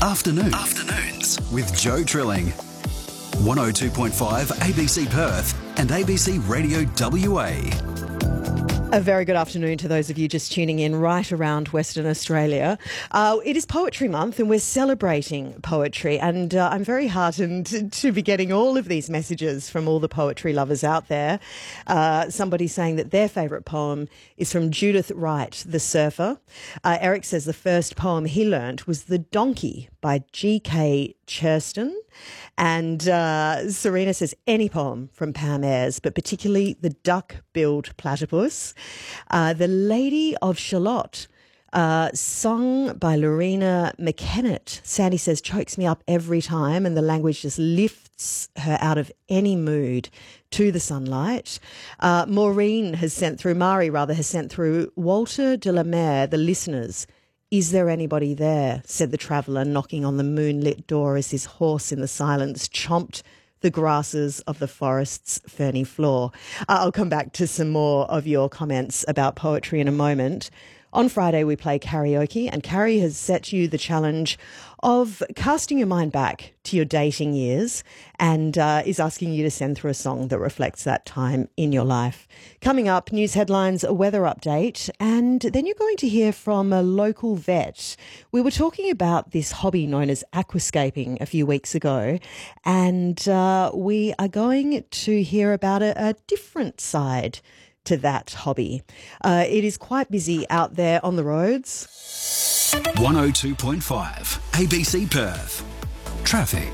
Afternoons with Joe Trilling. 102.5 ABC Perth and ABC Radio WA. A very good afternoon to those of you just tuning in right around Western Australia. It is Poetry Month and we're celebrating poetry, and I'm very heartened to be getting all of these messages from all the poetry lovers out there. Somebody saying that their favourite poem is from Judith Wright, The Surfer. Eric says the first poem he learnt was The Donkey by G.K. Cherston. And Serena says any poem from Pam Ayres, but particularly The Duck-Billed Platypus. The Lady of Shalott, sung by Lorena McKennett. Sandy says, chokes me up every time, and the language just lifts her out of any mood to the sunlight. Mari has sent through Walter de la Mare, The Listeners. Is there anybody there? Said the traveller, knocking on the moonlit door as his horse in the silence chomped the grasses of the forest's ferny floor. I'll come back to some more of your comments about poetry in a moment. On Friday, we play karaoke, and Carrie has set you the challenge of casting your mind back to your dating years and is asking you to send through a song that reflects that time in your life. Coming up, news headlines, a weather update, and then you're going to hear from a local vet. We were talking about this hobby known as aquascaping a few weeks ago, and we are going to hear about a different side to that hobby. It is quite busy out there on the roads. 102.5 ABC Perth. Traffic.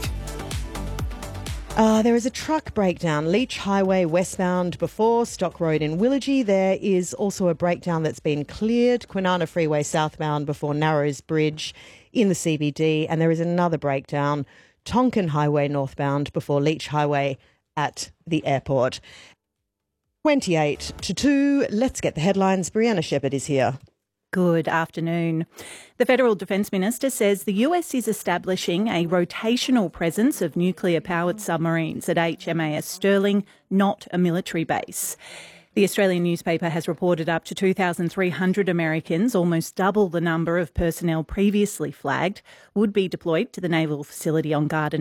There is a truck breakdown, Leach Highway westbound before Stock Road in Willagee. There is also a breakdown that's been cleared, Kwinana Freeway southbound before Narrows Bridge in the CBD. And there is another breakdown, Tonkin Highway northbound before Leach Highway at the airport. 28 to 2. Let's get the headlines. Brianna Shepherd is here. Good afternoon. The Federal Defence Minister says the US is establishing a rotational presence of nuclear-powered submarines at HMAS Sterling, not a military base. The Australian newspaper has reported up to 2,300 Americans, almost double the number of personnel previously flagged, would be deployed to the naval facility on Garden